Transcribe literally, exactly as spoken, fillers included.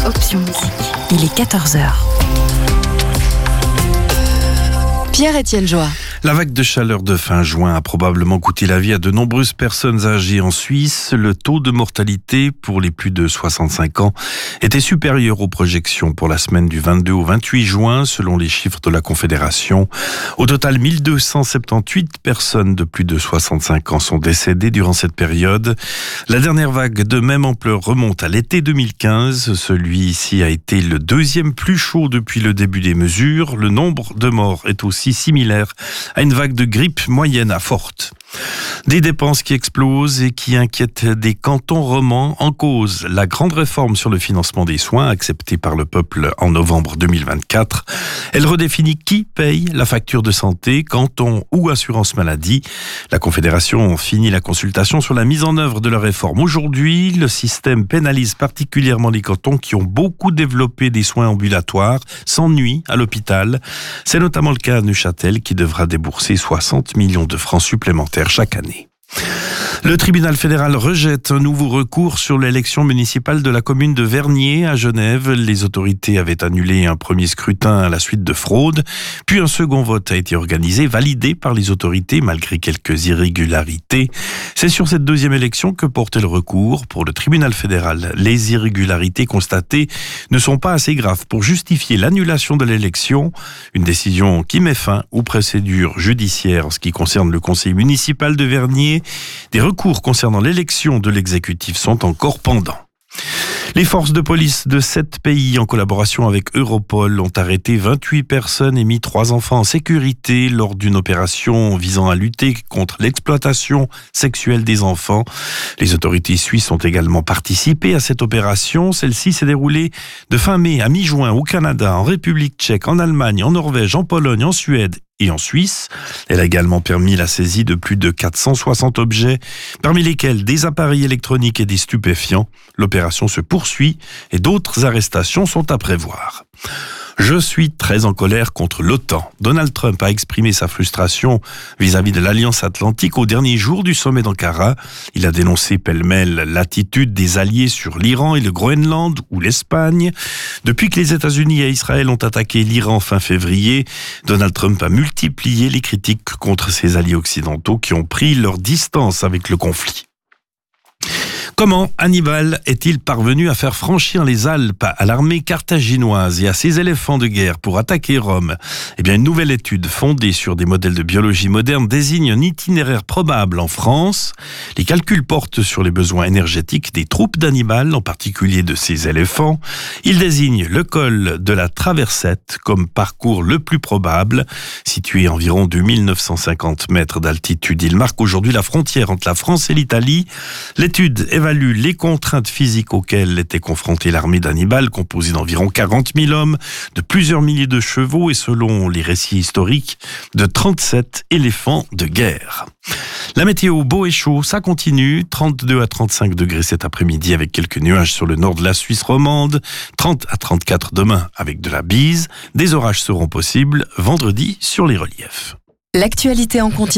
Option musique. Il est quatorze heures. Pierre-Étienne Joie. La vague de chaleur de fin juin a probablement coûté la vie à de nombreuses personnes âgées en Suisse. Le taux de mortalité pour les plus de soixante-cinq ans était supérieur aux projections pour la semaine du vingt-deux au vingt-huit juin, selon les chiffres de la Confédération. Au total, mille deux cent soixante-dix-huit personnes de plus de soixante-cinq ans sont décédées durant cette période. La dernière vague de même ampleur remonte à l'été deux mille quinze. Celui-ci a été le deuxième plus chaud depuis le début des mesures. Le nombre de morts est aussi similaire à une vague de grippe moyenne à forte. Des dépenses qui explosent et qui inquiètent des cantons romans. En cause, la grande réforme sur le financement des soins acceptée par le peuple en novembre deux mille vingt-quatre. Elle redéfinit qui paye la facture de santé, canton ou assurance maladie. La Confédération finit la consultation sur la mise en œuvre de la réforme. Aujourd'hui, le système pénalise particulièrement les cantons qui ont beaucoup développé des soins ambulatoires sans nuit à l'hôpital. C'est notamment le cas à Neuchâtel qui devra débourser soixante millions de francs supplémentaires chaque année. Le tribunal fédéral rejette un nouveau recours sur l'élection municipale de la commune de Vernier à Genève. Les autorités avaient annulé un premier scrutin à la suite de fraude, puis un second vote a été organisé, validé par les autorités malgré quelques irrégularités. C'est sur cette deuxième élection que portait le recours. Pour le tribunal fédéral, les irrégularités constatées ne sont pas assez graves pour justifier l'annulation de l'élection. Une décision qui met fin aux procédures judiciaires en ce qui concerne le conseil municipal de Vernier. Des recours concernant l'élection de l'exécutif sont encore pendants. Les forces de police de sept pays, en collaboration avec Europol, ont arrêté vingt-huit personnes et mis trois enfants en sécurité lors d'une opération visant à lutter contre l'exploitation sexuelle des enfants. Les autorités suisses ont également participé à cette opération. Celle-ci s'est déroulée de fin mai à mi-juin au Canada, en République tchèque, en Allemagne, en Norvège, en Pologne, en Suède et en Suisse. Elle a également permis la saisie de plus de quatre cent soixante objets, parmi lesquels des appareils électroniques et des stupéfiants. L'opération se poursuit et d'autres arrestations sont à prévoir. Je suis très en colère contre l'OTAN. Donald Trump a exprimé sa frustration vis-à-vis de l'Alliance Atlantique au dernier jour du sommet d'Ankara. Il a dénoncé pêle-mêle l'attitude des alliés sur l'Iran et le Groenland ou l'Espagne. Depuis que les États-Unis et Israël ont attaqué l'Iran fin février, Donald Trump a multiplié les critiques contre ses alliés occidentaux qui ont pris leur distance avec le conflit. Comment Hannibal est-il parvenu à faire franchir les Alpes à l'armée carthaginoise et à ses éléphants de guerre pour attaquer Rome ? Eh bien, une nouvelle étude fondée sur des modèles de biologie moderne désigne un itinéraire probable en France. Les calculs portent sur les besoins énergétiques des troupes d'Hannibal, en particulier de ses éléphants. Ils désignent le col de la Traversette comme parcours le plus probable. Situé à environ deux mille neuf cent cinquante mètres d'altitude, il marque aujourd'hui la frontière entre la France et l'Italie. L'étude évalue les contraintes physiques auxquelles était confrontée l'armée d'Hannibal, composée d'environ quarante mille hommes, de plusieurs milliers de chevaux et, selon les récits historiques, de trente-sept éléphants de guerre. La météo, beau et chaud, ça continue. trente-deux à trente-cinq degrés cet après-midi avec quelques nuages sur le nord de la Suisse romande. trente à trente-quatre demain avec de la bise. Des orages seront possibles vendredi sur les reliefs. L'actualité en continu.